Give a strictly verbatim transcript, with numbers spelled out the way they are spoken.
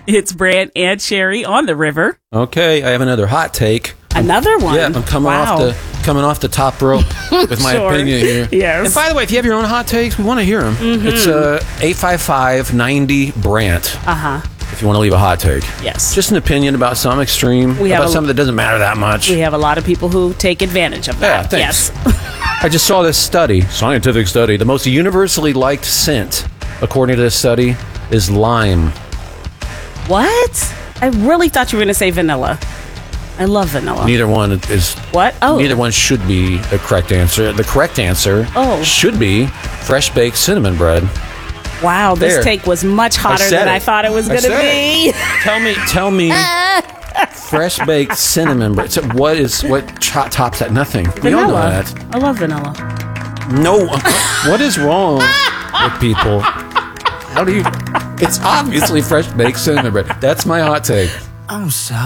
It's Brant and Sherry on the river. Okay, I have another hot take. Another one? Yeah, I'm coming wow. off the coming off the top rope with my Sure. opinion here. Yes. And by the way, if you have your own hot takes, we want to hear them. Mm-hmm. It's uh, eight five five, ninety, Brant. Uh-huh. If you want to leave a hot take. Yes. Just an opinion about some extreme, We have about a- something that doesn't matter that much. We have a lot of people who take advantage of that. Yeah, thanks. Yes. I just saw this study, scientific study. The most universally liked scent, according to this study, is lime. What? I really thought you were going to say vanilla. I love vanilla. Neither one is. What? Oh. Neither one should be the correct answer. The correct answer Oh. should be fresh baked cinnamon bread. Wow, this There. take was much hotter said than it. I thought it was I going to said be. it. Tell me, tell me, fresh baked cinnamon bread. So what is what cho- tops that? Nothing. We all know Vanilla. that. I love vanilla. No. What is wrong with people? How do you? It's obviously fresh baked cinnamon bread. That's my hot take. I'm sorry.